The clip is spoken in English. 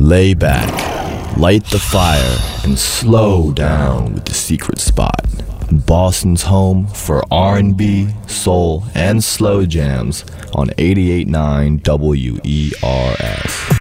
Lay back, light the fire, and slow down with The Secret Spot. Boston's home for R&B, soul, and slow jams on 88.9 WERS.